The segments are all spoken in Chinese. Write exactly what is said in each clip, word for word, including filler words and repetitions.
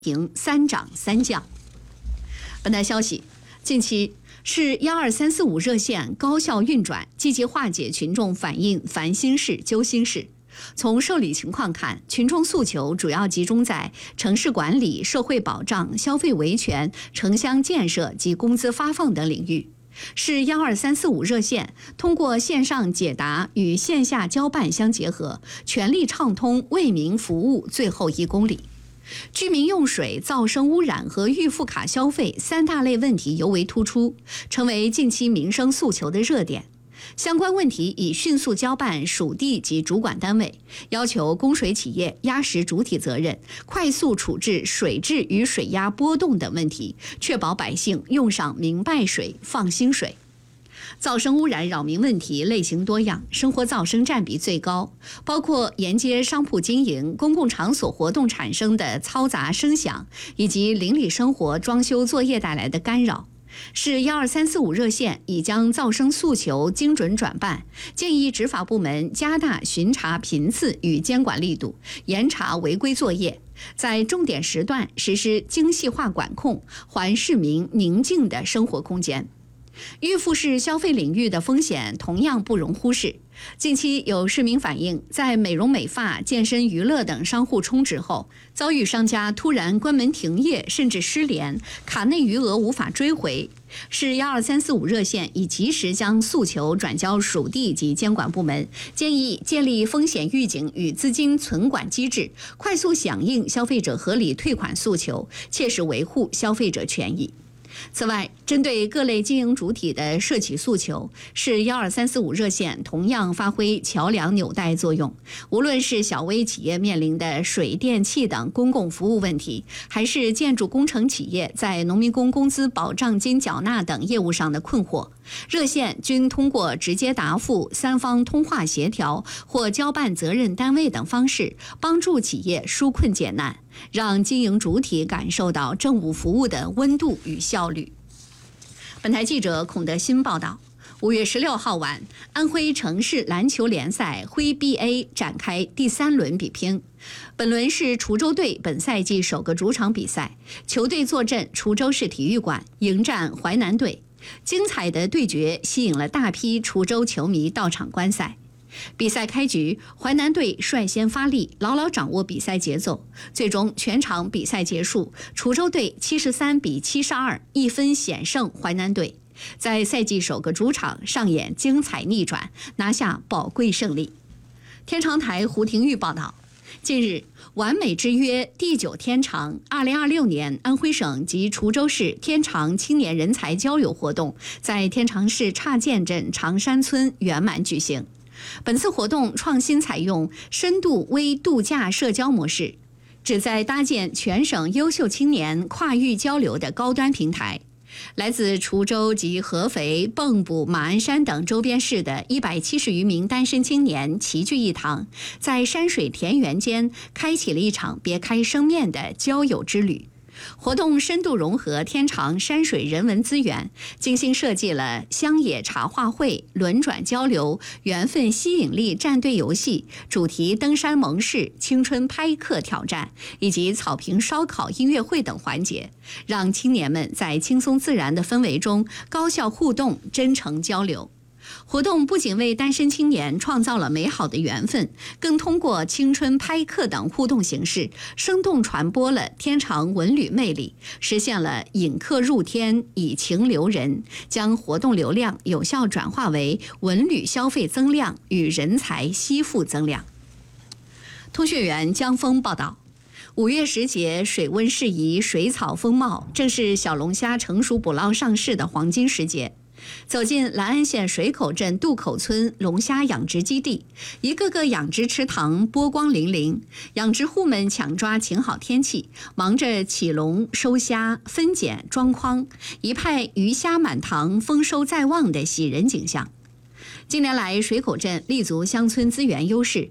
平三涨三降。本台消息，近期市幺二三四五热线高效运转，积极化解群众反映烦心事、揪心事。从受理情况看，群众诉求主要集中在城市管理、社会保障、消费维权、城乡建设及工资发放等领域。市幺二三四五热线通过线上解答与线下交办相结合，全力畅通为民服务最后一公里。居民用水、噪声污染和预付卡消费三大类问题尤为突出，成为近期民生诉求的热点。相关问题已迅速交办属地及主管单位，要求供水企业压实主体责任，快速处置水质与水压波动等问题，确保百姓用上明白水、放心水。噪声污染扰民问题类型多样，生活噪声占比最高，包括沿街商铺经营、公共场所活动产生的嘈杂声响，以及邻里生活装修作业带来的干扰。市幺二三四五热线已将噪声诉求精准转办，建议执法部门加大巡查频次与监管力度，严查违规作业，在重点时段实施精细化管控，还市民宁静的生活空间。预付式消费领域的风险同样不容忽视。近期有市民反映，在美容美发、健身娱乐等商户充值后，遭遇商家突然关门停业，甚至失联，卡内余额无法追回。市幺二三四五热线已及时将诉求转交属地及监管部门，建议建立风险预警与资金存管机制，快速响应消费者合理退款诉求，切实维护消费者权益。此外，针对各类经营主体的涉企诉求，市幺二三四五热线同样发挥桥梁纽带作用。无论是小微企业面临的水电气等公共服务问题，还是建筑工程企业在农民工工资保障金缴纳等业务上的困惑，热线均通过直接答复、三方通话协调或交办责任单位等方式，帮助企业纾困解难，让经营主体感受到政务服务的温度与效率。本台记者孔德新报道，五月十六号晚，安徽城市篮球联赛徽 B A 展开第三轮比拼。本轮是滁州队本赛季首个主场比赛，球队坐镇滁州市体育馆迎战淮南队。精彩的对决吸引了大批滁州球迷到场观赛。比赛开局，淮南队率先发力，牢牢掌握比赛节奏。最终全场比赛结束，滁州队七十三比七十二一分险胜淮南队，在赛季首个主场上演精彩逆转，拿下宝贵胜利。天长台胡廷玉报道，近日，完美之约第九天长二零二六年安徽省及滁州市天长青年人才交流活动在天长市岔涧镇长山村圆满举行。本次活动创新采用深度微度假社交模式，旨在搭建全省优秀青年跨域交流的高端平台。来自滁州及合肥、蚌埠、马鞍山等周边市的一百七十余名单身青年齐聚一堂，在山水田园间开启了一场别开生面的交友之旅。活动深度融合天长山水人文资源，精心设计了乡野茶话会、轮转交流、缘分吸引力战队游戏、主题登山盟誓、青春拍客挑战以及草坪烧烤音乐会等环节，让青年们在轻松自然的氛围中高效互动、真诚交流。活动不仅为单身青年创造了美好的缘分，更通过青春拍客等互动形式，生动传播了天长文旅魅力，实现了引客入天、以情留人，将活动流量有效转化为文旅消费增量与人才吸附增量。通讯员江峰报道，五月时节，水温适宜，水草丰茂，正是小龙虾成熟捕捞上市的黄金时节。走进兰安县水口镇渡口村龙虾养殖基地，一个个养殖池塘波光粼粼，养殖户们抢抓晴好天气，忙着起笼、收虾、分拣、装筐，一派鱼虾满塘、丰收在望的喜人景象。近年来，水口镇立足乡村资源优势，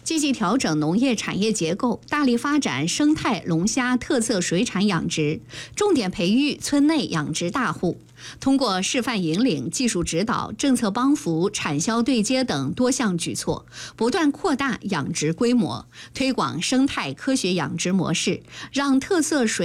积极调整农业产业结构，大力发展生态龙虾特色水产养殖，重点培育村内养殖大户。通过示范引领、技术指导、政策帮扶、产销对接等多项举措，不断扩大养殖规模，推广生态科学养殖模式，让特色水